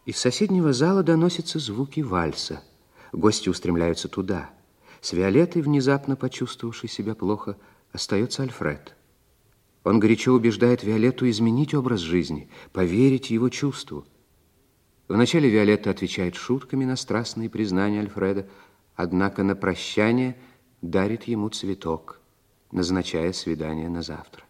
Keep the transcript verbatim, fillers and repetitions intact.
Из соседнего зала доносятся звуки вальса. Гости устремляются туда. С Виолеттой, внезапно почувствовавшей себя плохо, остается Альфред. Он горячо убеждает Виолетту изменить образ жизни, поверить его чувству. Вначале Виолетта отвечает шутками на страстные признания Альфреда, однако на прощание дарит ему цветок, назначая свидание на завтра.